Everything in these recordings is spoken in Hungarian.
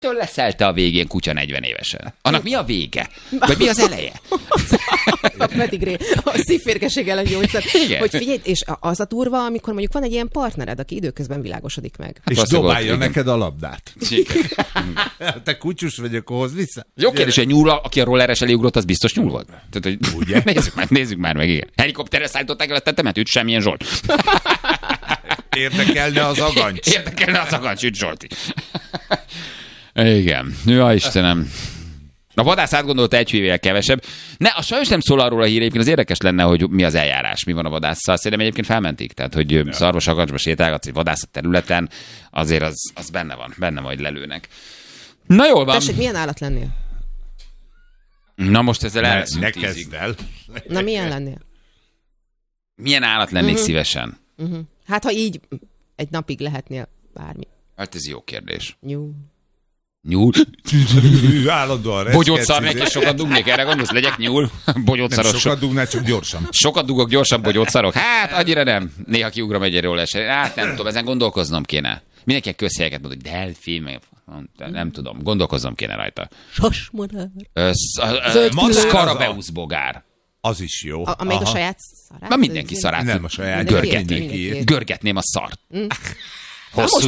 leszelte a végén kutya 40 évesen. Annak mi a vége? Vagy mi az eleje? A pedigré, a szívférgeség ellen gyógyszer. Hogy figyelj, és az a durva, amikor mondjuk van egy ilyen partnered, aki időközben világosodik meg. És dobálja neked a labdát. Te kutyus vagy, akkor hozz vissza. Jó kérdés, hogy nyúl, aki a rolleres elé ugrott, az biztos nyúl volt? Tehát, hogy ugye? Nézzük már meg, igen. Helikopterre szállították el a tetemet, semmilyen Zsolt. Érdekelne az agancs. Érdekelne az agancs, üt Zsolti. Igen. Ja, Istenem. A vadász átgondolta egy hívével kevesebb. A sajnos nem szól arról a hír, egyébként az érdekes lenne, hogy mi az eljárás, mi van a vadásszal. Szerintem egyébként felmentik. Tehát, hogy szarvas agancsba sétálgatsz egy vadászat területen, azért az benne majd lelőnek. Na jól van. Tessék, milyen állat lennél? Na most ezzel Ne elszűnt el. Na milyen lennél? Milyen állat lennék szívesen? Hát, ha így egy napig lehetnél bármi. Hát ez jó kérdés. Nyúl. Állandóan Bogyót szarnék, és sokat dugnék, erre gondolsz? Legyek nyúl? Bogyót szarok. Sokat dugnál, csak gyorsan. Sokat dugok, gyorsan bogyót szarok? Hát, annyira nem. Néha kiugrom egy erről eset. Hát nem tudom, ezen gondolkoznom kéne. Mindenki közhelyeket mond, hogy delfin, meg nem tudom, gondolkoznom kéne rajta. Sasmadár. Skarabeusz bogár. Az is jó. Amelyik a saját szarát? Na mindenki szarát. Nem a saját. Görgetném a szart. Hosszú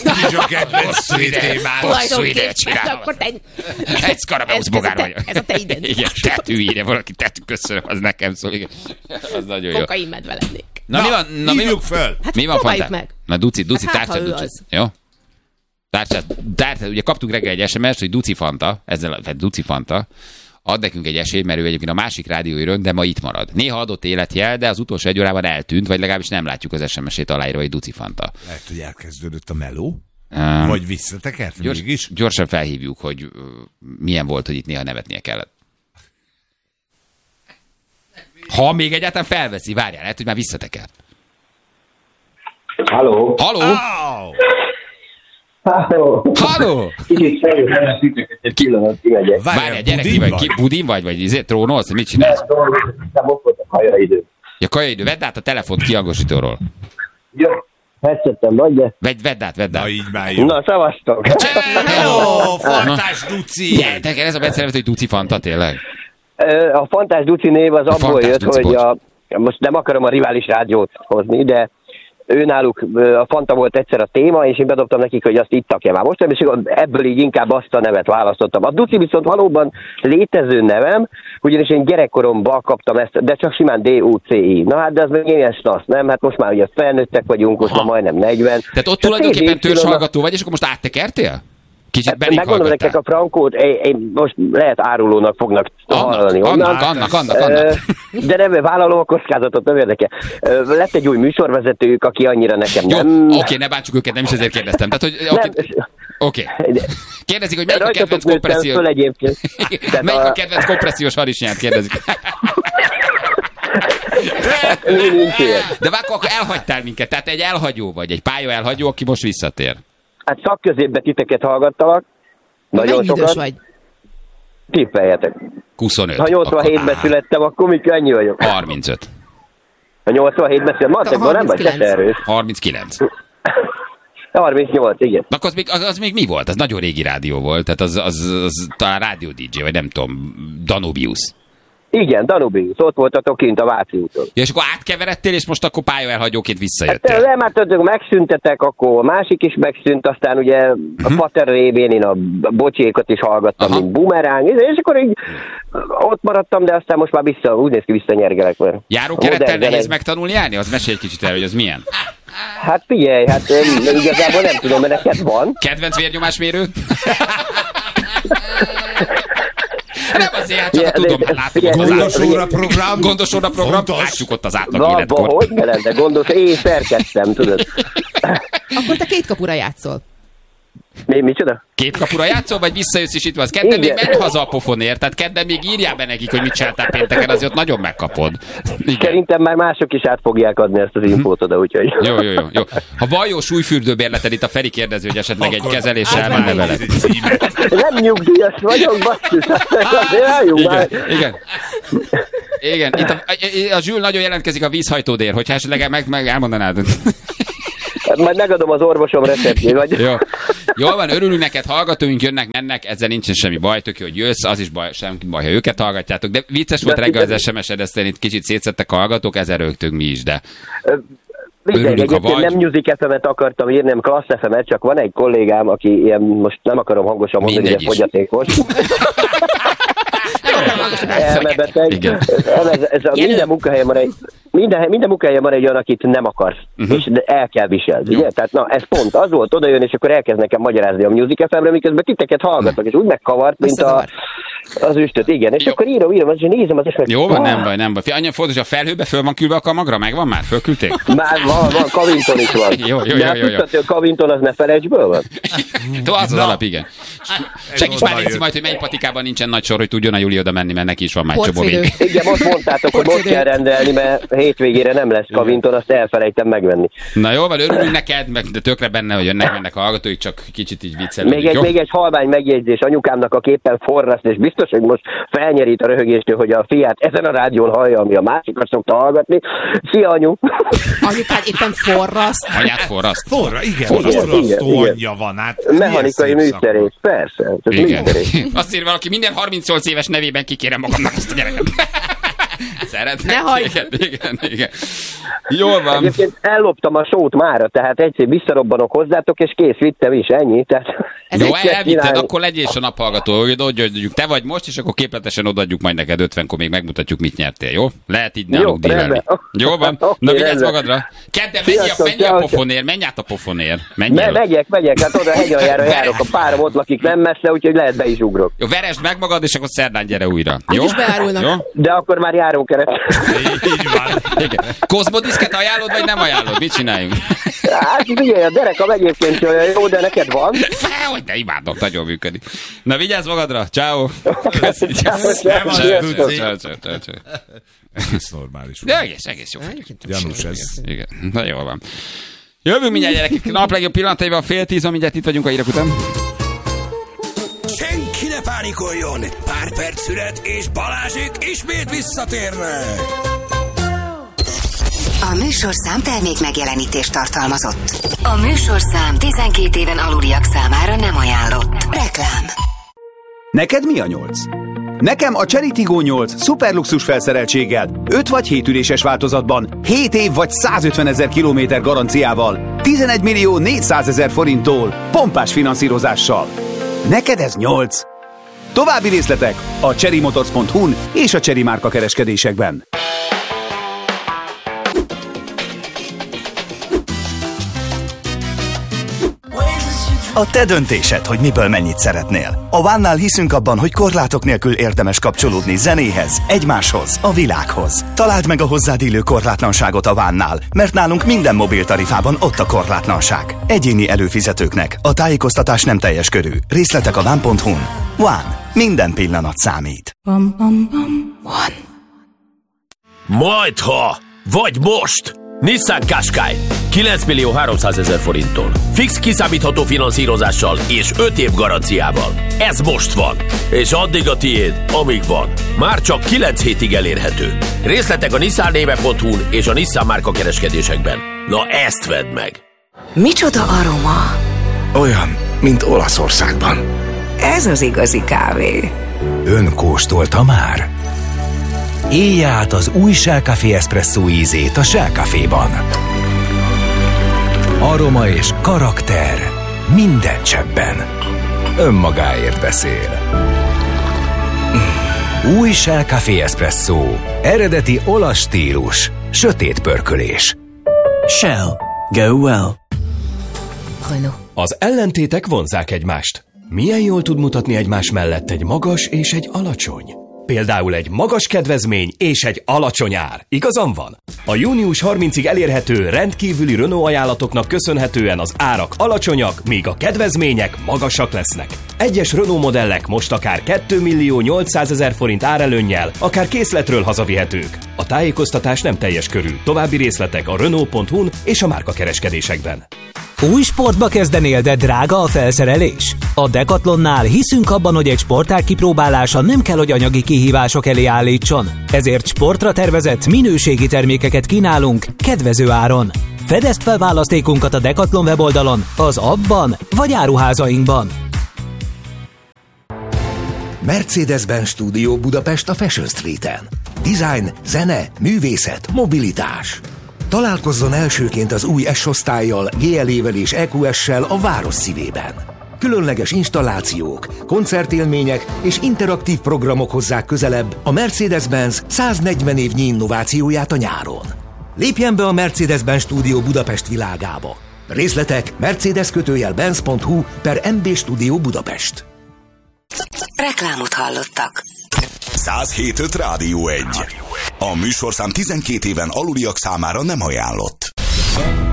ide csinálom. Egy Skarabeusz bogár vagyok. Ez a te idő. Igen, tetű írja valaki, köszönöm, az nekem szól. Igen. Az nagyon jó. Kokain medve lennék. Na, hívjuk föl. Hát mi van próbáljuk meg. Na, Duci, Hát, tárcsát, Duci. Jó? Tárcsát, ugye kaptuk reggel egy SMS-t, hogy Duci Fanta, ad nekünk egy esélyt, mert ő egyébként a másik rádióiron, de ma itt marad. Néha adott életjel, de az utolsó egy órában eltűnt, vagy legalábbis nem látjuk az SMS-ét aláírva, hogy Duci Fanta. Lehet, hogy elkezdődött a meló? Vagy visszatekert mégis? Gyorsan felhívjuk, hogy milyen volt, hogy itt néha nevetnie kellett. Ha még egyáltalán felveszi, várjál, lehet, hogy már visszatekert. Halló? Kicsit fejlődnek titeket egy pillanat, kimegyek. Várjál, gyerek, Budin vagy trónolsz? Mit csinálsz? Nem ott volt a kajaidő. Ja, kajaidő, vedd át a telefont kihangosítóról. Jó, headsetem vagy, de... Vedd át. Na, így már jó. Na, szavaztok. Hello, Fantás Duci! Neked ez a becszervet, hogy Duci Fanta, tényleg? A Fantás Duci név az abból jött, hogy most nem akarom a rivális rádiót hozni, de őnáluk a Fanta volt egyszer a téma, és én bedobtam nekik, hogy azt itt takja már most, és ebből így inkább azt a nevet választottam. A Duci viszont valóban létező nevem, ugyanis én gyerekkoromban kaptam ezt, de csak simán D-U-C-I. Na hát, de az meg ilyen snasz, nem? Hát most már ugye felnőttek vagyunk, most már majdnem 40. Tehát ott tulajdonképpen törzshallgató vagy, és akkor most áttekertél? Kicsit belénk megmondom nektek a frankót, én most lehet árulónak fognak hallani onnan. Annak. De nem, vállalom a kockázatot, nem érdekel. Lett egy új műsorvezetők, aki annyira nekem nem... Oké, ne bántsuk őket, nem is ezért kérdeztem. Tehát, hogy... Oké. Kérdezik, hogy melyik a kedvenc kompressziós... Melyik a kedvenc kompressziós harisnyát kérdezik. De akkor elhagytál minket, tehát egy elhagyó vagy, egy pálya elhagyó, aki most visszatér. Hát szakközépben titeket hallgattalak. Nagyon sokat. Idős vagy? Tippeljetek. 25. Ha 87-ben születtem, akkor mikor ennyi vagyok? 35. Ha 87-ben születtem, matekban nem vagy te erős. 39. 38, igen. Akkor az még mi volt? Az nagyon régi rádió volt, tehát az talán rádió DJ, vagy nem tudom, Danubius. Igen, Danubius, ott voltatok kint a Váci úton. Ja, és akkor átkeveredtél, és most akkor pályaelhagyóként visszajöttél. Hát nem, hát megszüntetek, akkor a másik is megszűnt, aztán ugye a Pater révén én a bocsékat is hallgattam, mint bumeráng, és akkor így ott maradtam, de aztán most már úgy néz ki visszanyergelek. Járókerettel nehéz megtanulni járni? Az mesélj egy kicsit el, hogy az milyen? Hát figyelj, hát igazából nem tudom, mert neked van. Kedvenc vérnyomásmérő? Nem azért, hát csak tudom, látom. Gondos óra program, látjuk ott az átlag életkor. Hogy ne lenne gondos, én szerkeztem, tudod. Akkor te 2 kapura játszol. Micsoda? 2 kapura játszol, vagy visszajössz és itt van? Kedden még menj haza a pofonért, tehát kedden még írjál be nekik, hogy mit csináltál pénteken, azért ott nagyon megkapod. Igen. Szerintem már mások is át fogják adni ezt az infót oda, úgyhogy... Jó. Ha van jó súlyfürdőbérleted, itt a Feri kérdező, hogy esetleg egy kezeléssel menne veled. Nem nyugdíjas vagyok, basszus, azért álljunk már. Igen. Itt a Zsül nagyon jelentkezik a vízhajtódér, hogyha esetleg meg elmondanád. Majd megadom az orvosom receptjét. Vagy... Jól van, örülünk neked, hallgatóink jönnek, mennek, ezzel nincsen semmi baj, tök jó, hogy jössz, az is baj, semmi baj, ha őket hallgatjátok, de vicces volt reggel az SMS-ed, ezt itt kicsit szétszettek a hallgatók, ezzel rögtünk mi is, de... Örülünk, egyébként nem Music FM-et akartam írni, nem Klassz FM-et, csak van egy kollégám, aki ilyen, most nem akarom hangosan mondani, hogy fogyatékos. Elmebeteg. Minden munkahelyen van egy olyan, akit nem akarsz, és el kell viselni. Ugye? Tehát na, ez pont az volt, oda jön, és akkor elkezd nekem magyarázni a Music FM-re, miközben titeket hallgatok, és úgy megkavart, mint az üstöt, igen. És akkor írom, és nézem az eset. Jó van, nem baj. Annyi fontos, a felhőbe föl van küldve a kamagra, megvan már? Fölküldték? Már van, Kavinton is van. Jó. Tudtad, hogy a Kavinton az ne felejtsből van? Az alap, igen. Segíts már Léci majd, hogy melyik patikában nincsen nagy sor, hogy tudjon a Júli oda menni, mert neki is van már csomó még. Igen, most mondtátok, hogy most kell rendelni, mert hétvégére nem lesz Kavinton, azt elfelejtem megvenni. Na jó, van, örülünk neked, de tökre benne, hogy jönnek mennek a hallgatóik, csak kicsit így viccelődünk. Még egy halvány megjegyzés anyukámnak a képen forraszt, és biztos, hogy most felnyerít a röhögéstől, hogy a fiát ezen a rádión hallja, ami a másikat szokta hallgatni. Szia, anyu! Anyukád éppen forraszt. Anyát forraszt. Forrasztó anyja van. Hát, mechanikai műszerész, persze. Igen. Azt írja valaki, minden 38 éves nevében kikérem magamnak ezt a gyereket. Szeretnek. Ne hagyd! Igen. Jól van. Egyébként elloptam a sót mára, tehát egyszer visszarobbanok hozzátok, és kész, vittem is, ennyi. Tehát jó, elvitted, akkor legyél is a naphallgató, hogy odaadjuk. Te vagy most, és akkor képletesen odaadjuk majd neked 50-kor, még megmutatjuk, mit nyertél, jó? Lehet így nálunk dílelni. Jó van? Na, vigyázz magadra. Kedden, menj a pofonér, menj át a pofonér. Megyek, hát oda a hegyaljára járok, a párom ott lakik nem messze, úgyhogy lehet be is ugrok. Jó, veresd meg magad, és akkor szerdán gyere újra. Jó? Jó? De akkor már járókeret. Így van. Kozmodiszket ajánlod, vagy nem ajánlod? Mit csináljunk? Hát figyelj, a derekam egyébként olyan jó, de neked van. Hogy de imádom, nagyon működik. Na, vigyázz magadra, ciao. Ez normális. De egész jó. Janus ez. Igen, na jól van. Jövünk mindjárt, gyerekek. Nap legjobb pillanataival 9:30, mindjárt itt vagyunk a hírek után. Senki ne pánikoljon! Pár perc szület, és Balázsék ismét visszatérnek! A műsorszám termék megjelenítést tartalmazott. A műsorszám 12 éven aluliak számára nem ajánlott. Reklám. Neked mi a 8? Nekem a Cherry Tiggo 8 szuperluxus felszereltséggel, 5 vagy 7 üléses változatban, 7 év vagy 150 000 kilométer garanciával, 11 millió 400 000 forinttól, pompás finanszírozással. Neked ez 8. További részletek a cherrymotors.hu-n és a Cherry márka kereskedésekben. A te döntésed, hogy miből mennyit szeretnél. A One-nál hiszünk abban, hogy korlátok nélkül érdemes kapcsolódni zenéhez, egymáshoz, a világhoz. Találd meg a hozzád illő korlátlanságot a One-nál, mert nálunk minden mobiltarifában ott a korlátlanság. Egyéni előfizetőknek a tájékoztatás nem teljes körű. Részletek a one.hu-n. One. Minden pillanat számít. One. Majdha! Vagy most! Nissan Qashqai 9 millió 300 000 forinttól. Fix kiszámítható finanszírozással és 5 év garanciával. Ez most van. És addig a tiéd, amíg van. Már csak 9 hétig elérhető. Részletek a nissannéve.hu-n és a Nissan márka kereskedésekben. Na ezt vedd meg! Micsoda aroma? Olyan, mint Olaszországban. Ez az igazi kávé. Ön kóstolta már? Élje át az új Shell Café Espresso ízét a Shell Caféban. Aroma és karakter minden cseppben. Önmagáért beszél. Új Shell Café Espresso. Eredeti olasz stílus. Sötét pörkölés. Shell. Go well. Renault. Az ellentétek vonzzák egymást. Milyen jól tud mutatni egymás mellett egy magas és egy alacsony? Például egy magas kedvezmény és egy alacsony ár. Igazam van? A június 30-ig elérhető rendkívüli Renault ajánlatoknak köszönhetően az árak alacsonyak, míg a kedvezmények magasak lesznek. Egyes Renault modellek most akár 2 millió 800 000 forint árelőnnyel, akár készletről hazavihetők. A tájékoztatás nem teljes körű. További részletek a Renault.hu-n és a márka kereskedésekben. Új sportba kezdenél, de drága a felszerelés? A Decathlonnál hiszünk abban, hogy egy sportág kipróbálása nem kell, hogy anyagi kihívások elé állítson. Ezért sportra tervezett minőségi termékeket kínálunk kedvező áron. Fedezd fel választékunkat a Decathlon weboldalon, az appban vagy áruházainkban. Mercedes-Benz Studio Budapest a Fashion Street-en. Design, zene, művészet, mobilitás. Találkozzon elsőként az új S-osztállyal, GLE-vel és EQS-sel a város szívében. Különleges installációk, koncertélmények és interaktív programok hozzák közelebb a Mercedes-Benz 140 évnyi innovációját a nyáron. Lépjen be a Mercedes-Benz Studio Budapest világába. Részletek mercedes-benz.hu/MB Studio Budapest. Reklámot hallottak. 107.5 Rádió 1. A műsorszám 12 éven aluliak számára nem ajánlott.